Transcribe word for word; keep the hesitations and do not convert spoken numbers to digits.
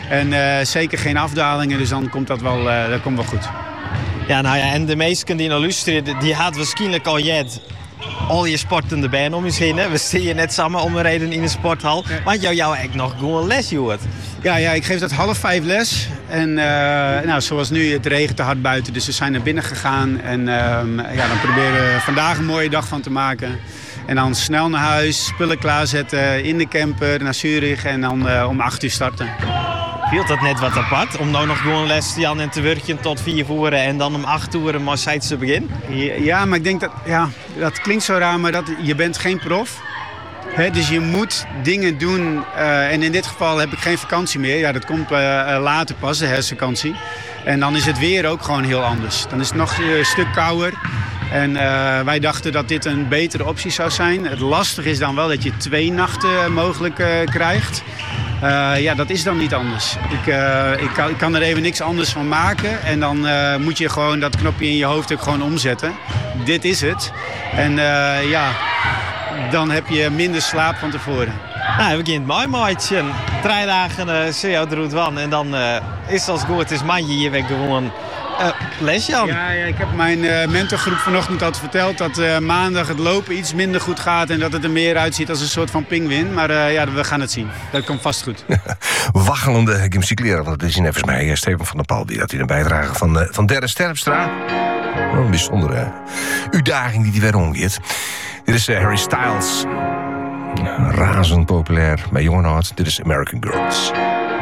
En uh, zeker geen afdalingen, dus dan komt dat wel, uh, dat komt wel goed. Ja, nou ja, en de meesten die naar luisteren, die had waarschijnlijk al jet al je sportende benen om je heen. Hè? We staan hier net samen om een reden in een sporthal. Ja. Want jou, jou echt nog gewoon les, Joert. Ja, ja, ik geef dat half vijf les. En uh, nou, zoals nu, het regent te hard buiten, dus we zijn naar binnen gegaan. En uh, ja, dan proberen we vandaag een mooie dag van te maken. En dan snel naar huis, spullen klaarzetten, in de camper, naar Zurich en dan uh, om acht uur starten. Viel dat net wat apart? Om nou nog gewoon les te Jan en te werken tot vier uur en dan om acht uur een Marseille te beginnen? Ja, ja, maar ik denk dat, ja, dat klinkt zo raar, maar dat, je bent geen prof. He, dus je moet dingen doen. Uh, en in dit geval heb ik geen vakantie meer. Ja, dat komt uh, later pas, de herfstvakantie. En dan is het weer ook gewoon heel anders. Dan is het nog een stuk kouder. En uh, wij dachten dat dit een betere optie zou zijn. Het lastige is dan wel dat je twee nachten mogelijk uh, krijgt. Uh, ja, dat is dan niet anders. Ik, uh, ik, kan, ik kan er even niks anders van maken. En dan uh, moet je gewoon dat knopje in je hoofd ook gewoon omzetten. Dit is het. En uh, ja, dan heb je minder slaap van tevoren. Nou, we beginnen mooi, maatje. Drie dagen uh, zie je eruit van. En dan uh, is het als goed is man je hier weer gewoon uh, les, Jan. Ja, ja, ik heb mijn uh, mentorgroep vanochtend al verteld dat uh, maandag het lopen iets minder goed gaat. En dat het er meer uitziet als een soort van pinguïn. Maar uh, ja, we gaan het zien. Dat komt vast goed. Waggelende gymcycleren. Want het is in even mij Steven van der Pal die dat in een bijdrage van, uh, van Derre Sterpstra. Oh, een bijzondere uh, uitdaging die die weer omgeeft. Dit is uh, Harry Styles. Razend populair bij Jongenhart. Dit is American Girls.